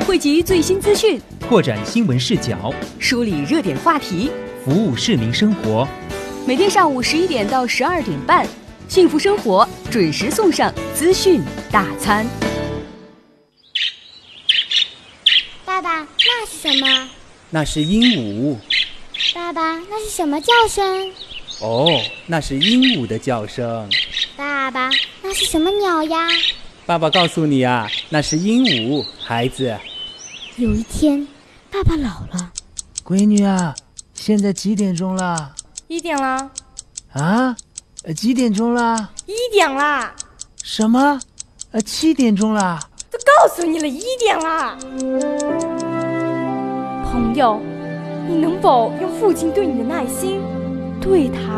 汇集最新资讯， 拓展新闻视角， 梳理热点话题， 服务市民生活。 每天上午11点到12点半，幸福生活准时送上资讯大餐。 爸爸，那是什么？ 那是鹦鹉。 爸爸，那是什么叫声？ 哦，那是鹦鹉的叫声。 爸爸，那是什么鸟呀？ 爸爸告诉你啊，那是鹦鹉，孩子。 有一天，爸爸老了。 闺女啊，现在几点钟了 ？1点了。 啊？几点钟了 ？1点啦。 什么？7点钟了。 都告诉你了，1点啦。朋友，你能否用父亲对你的耐心，对他